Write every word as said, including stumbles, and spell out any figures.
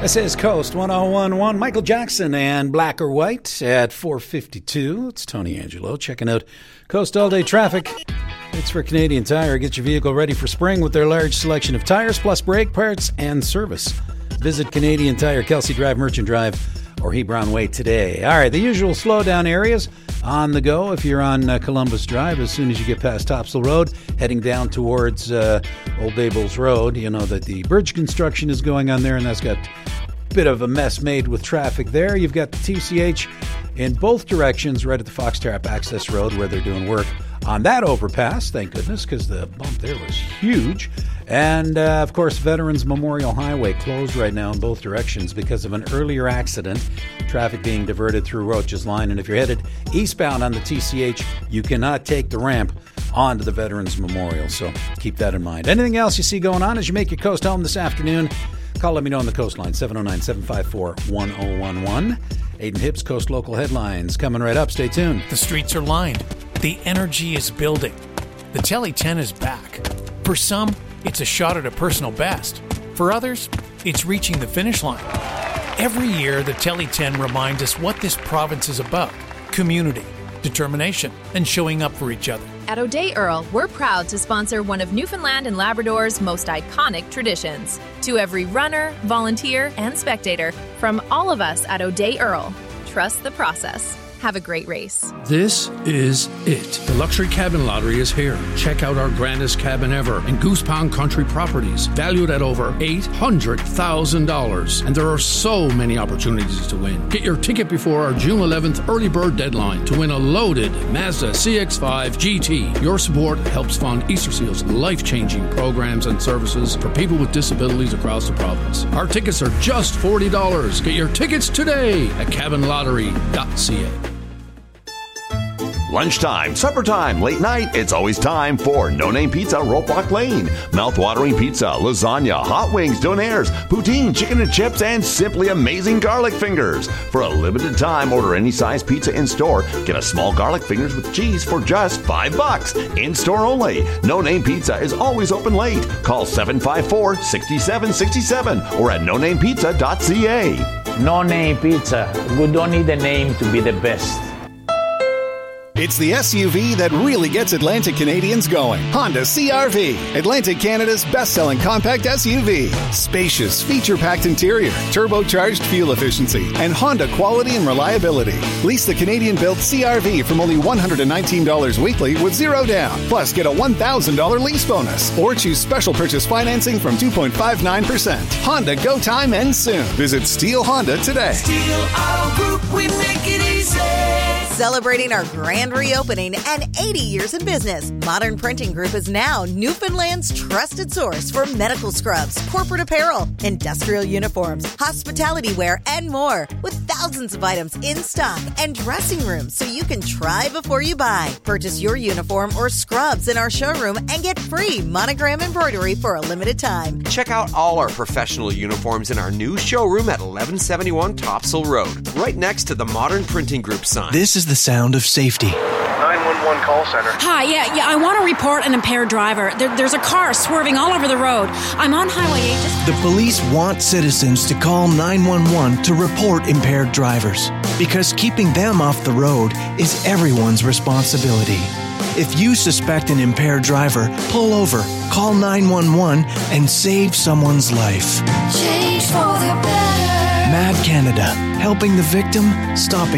This is Coast one oh one point one. Michael Jackson and Black or White at four fifty-two. It's Tony Angelo checking out Coast All Day Traffic. It's for Canadian Tire. Get your vehicle ready for spring with their large selection of tires, plus brake parts and service. Visit Canadian Tire, Kelsey Drive, Merchant Drive, or Hebron Way today. All right, the usual slowdown areas on the go if you're on uh, Columbus Drive. As soon as you get past Topsail Road, heading down towards uh, Old Dables Road, you know that the bridge construction is going on there, and that's got a bit of a mess made with traffic there. You've got the T C H in both directions right at the Fox Trap Access Road where they're doing work on that overpass, thank goodness, because the bump there was huge. And, uh, of course, Veterans Memorial Highway closed right now in both directions because of an earlier accident, traffic being diverted through Roach's Line. And if you're headed eastbound on the T C H, you cannot take the ramp onto the Veterans Memorial. So keep that in mind. Anything else you see going on as you make your coast home this afternoon, call, let me know on the coastline, seven oh nine, seven five four, one oh one one. Aiden Hibbs, Coast Local Headlines, coming right up. Stay tuned. The streets are lined. The energy is building. The Tele ten is back. For some, it's a shot at a personal best. For others, it's reaching the finish line. Every year, the Tele ten reminds us what this province is about: community, determination, and showing up for each other. At O'Day Earl, we're proud to sponsor one of Newfoundland and Labrador's most iconic traditions. To every runner, volunteer, and spectator, from all of us at O'Day Earl, trust the process. Have a great race. This is it. The Luxury Cabin Lottery is here. Check out our grandest cabin ever in Goose Pond Country Properties, valued at over eight hundred thousand dollars. And there are so many opportunities to win. Get your ticket before our June eleventh early bird deadline to win a loaded Mazda C X five G T. Your support helps fund Easter Seal's life-changing programs and services for people with disabilities across the province. Our tickets are just forty dollars. Get your tickets today at cabin lottery dot c a. Lunchtime, supper time, late night, it's always time for No Name Pizza, Rope Walk Lane. Mouth-watering pizza, lasagna, hot wings, donaires, poutine, chicken and chips, and simply amazing garlic fingers. For a limited time, order any size pizza in-store. Get a small garlic fingers with cheese for just five bucks. In-store only. No Name Pizza is always open late. Call seven five four, six seven six seven or at no name pizza dot c a. No Name Pizza. We don't need a name to be the best. It's the S U V that really gets Atlantic Canadians going. Honda C R V, Atlantic Canada's best-selling compact S U V. Spacious, feature-packed interior, turbocharged fuel efficiency, and Honda quality and reliability. Lease the Canadian-built C R V from only one hundred nineteen dollars weekly with zero down. Plus, get a one thousand dollars lease bonus. Or choose special purchase financing from two point five nine percent. Honda Go Time ends soon. Visit Steel Honda today. Steel Auto Group, we make it easy. Celebrating our grand reopening and eighty years in business, Modern Printing Group is now Newfoundland's trusted source for medical scrubs, corporate apparel, industrial uniforms, hospitality wear, and more, with thousands of items in stock and dressing rooms so you can try before you buy. Purchase your uniform or scrubs in our showroom and get free monogram embroidery for a limited time. Check out all our professional uniforms in our new showroom at eleven seventy-one Topsail Road, right next to the Modern Printing Group sign. This is the sound of safety. nine one one call center. Hi, yeah, yeah, I want to report an impaired driver. There, there's a car swerving all over the road. I'm on Highway eight. Just... The police want citizens to call nine one one to report impaired drivers, because keeping them off the road is everyone's responsibility. If you suspect an impaired driver, pull over, call nine one one, and save someone's life. Change for the better. Mad Canada, helping the victim, stopping